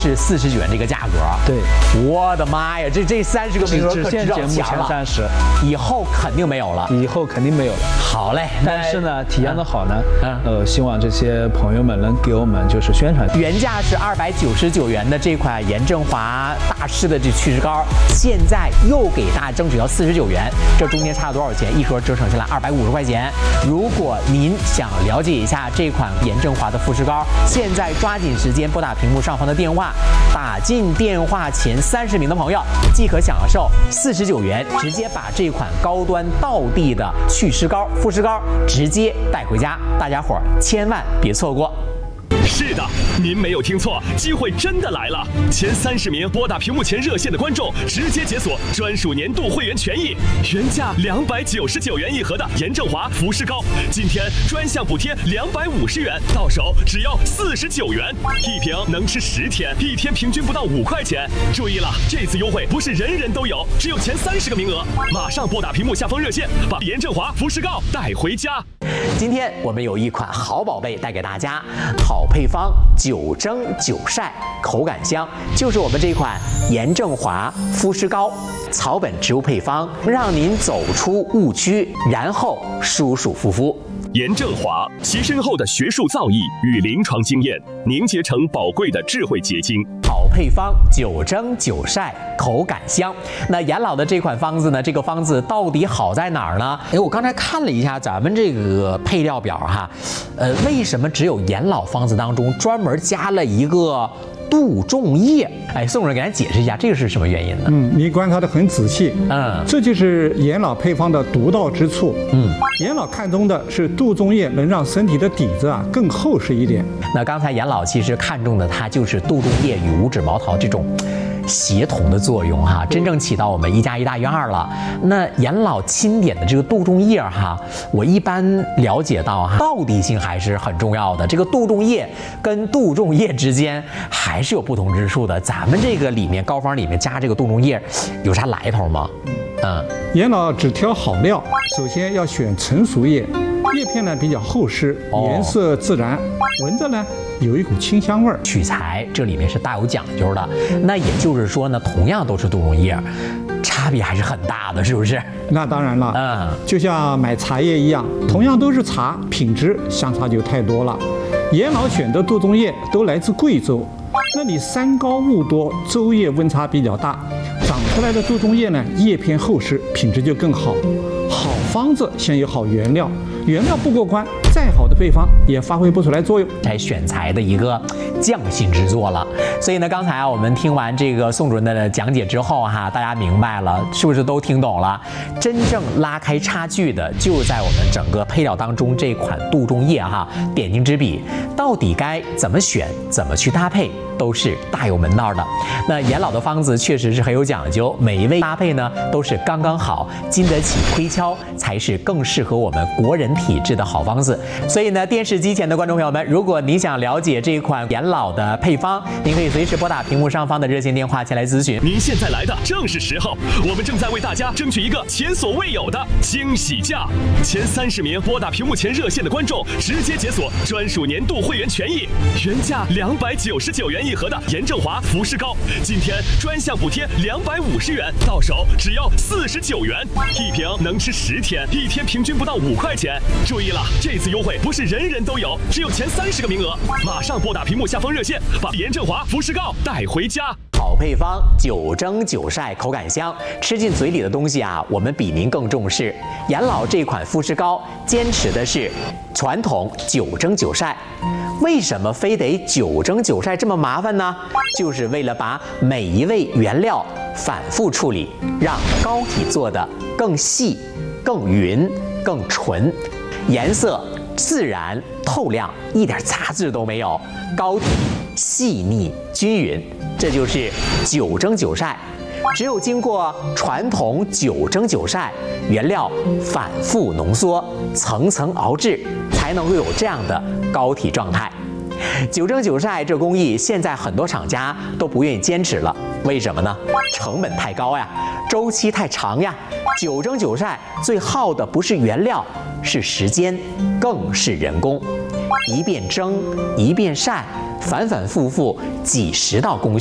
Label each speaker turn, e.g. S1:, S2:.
S1: 是49元这个价格。
S2: 对，
S1: 我的妈呀，这30个名额
S2: 只限节目前30，
S1: 以后肯定没有了。
S2: 以后肯定没有了。
S1: 好嘞，
S2: 但是呢，体验的好呢，希望这些朋友们能给我们就是宣传。
S1: 原价是299元的这款严正华大师的这去湿膏，现在又给大家争取到49元，这中间差了多少钱？一盒折省下来250块钱。如果您想了解一下这款严正华的富湿膏，现在抓紧时间拨打屏幕上方的电话，打进电话前30名的朋友即可享受49元，直接把这款高端道地的去湿膏、富湿膏直接带回家，大家伙儿千万别错过。
S3: 是的，您没有听错，机会真的来了！前30名拨打屏幕前热线的观众，直接解锁专属年度会员权益，原价299元一盒的严正华富湿膏，今天专项补贴250元，到手只要49元，一瓶能吃10天，一天平均不到5块钱。注意了，这次优惠不是人人都有，只有前30个名额，马上拨打屏幕下方热线，把严正华富湿膏带回家。
S1: 今天我们有一款好宝贝带给大家，好配方9蒸9晒，口感香，就是我们这款严正华富湿膏，草本植物配方，让您走出误区，然后舒舒服服。
S3: 严正华其深厚的学术造诣与临床经验，凝结成宝贵的智慧结晶。
S1: 好配方9蒸9晒，口感香。那严老的这款方子呢？这个方子到底好在哪儿呢？我刚才看了一下咱们这个配料表哈，为什么只有严老方子当中专门加了一个杜仲叶？宋主任给咱解释一下，这个是什么原因呢？
S4: 你观察得很仔细，这就是严老配方的独到之处。严老看中的是杜仲叶能让身体的底子更厚实一点。
S1: 那刚才严老其实看中的它就是杜仲叶与五指毛桃这种协同的作用哈，真正起到我们1+1大于2了。那严老钦点的这个杜仲叶哈，我一般了解到哈，道地性还是很重要的。这个杜仲叶跟杜仲叶之间还是有不同之处的。咱们这个里面膏方里面加这个杜仲叶有啥来头吗？
S4: 严老只挑好料，首先要选成熟叶，叶片呢比较厚实，颜色自然，闻着呢有一股清香味儿。
S1: 取材这里面是大有讲究的。那也就是说呢，同样都是杜仲叶，差别还是很大的，是不是？
S4: 那当然了，就像买茶叶一样，同样都是茶，品质相差就太多了。严老选的杜仲叶都来自贵州，那里山高雾多，昼夜温差比较大，长出来的杜仲叶呢，叶片厚实，品质就更好。好方子先有好原料，原料不过关，再好的配方也发挥不出来作用。
S1: 才选材的一个匠心之作了。所以呢，刚才我们听完这个宋主任的讲解之后哈，大家明白了，是不是都听懂了？真正拉开差距的就在我们整个配料当中这款杜仲叶哈，点睛之笔，到底该怎么选，怎么去搭配，都是大有门道的。那严老的方子确实是很有讲究，每一位搭配呢都是刚刚好，经得起推敲，才是更适合我们国人体质的好方子。所以呢，电视机前的观众朋友们，如果你想了解这一款严老的配方，您可以随时拨打屏幕上方的热线电话前来咨询。
S3: 您现在来的正是时候，我们正在为大家争取一个前所未有的惊喜价。前30名拨打屏幕前热线的观众，直接解锁专属年度会员权益，原价299元一盒的严正华富湿膏，今天专项补贴250元，到手只要49元，一瓶能吃10天，一天平均不到5块钱。注意了，这次优惠不是人人都有，只有前30个名额，马上拨打屏幕下方热线，把严正华富湿膏带回家。
S1: 好配方9蒸9晒，口感香，吃进嘴里的东西啊，我们比您更重视。严老这款富湿膏坚持的是传统9蒸9晒。为什么非得9蒸9晒这么麻烦呢？就是为了把每一味原料反复处理，让膏体做得更细、更匀、更纯，颜色自然透亮，一点杂质都没有，膏体细腻均匀，这就是9蒸9晒。只有经过传统9蒸9晒，原料反复浓缩，层层熬制，才能够有这样的膏体状态。9蒸9晒这工艺，现在很多厂家都不愿意坚持了，为什么呢？成本太高呀，周期太长呀。9蒸9晒最耗的不是原料，是时间，更是人工。 一遍蒸，一遍晒，反反复复几十道工序。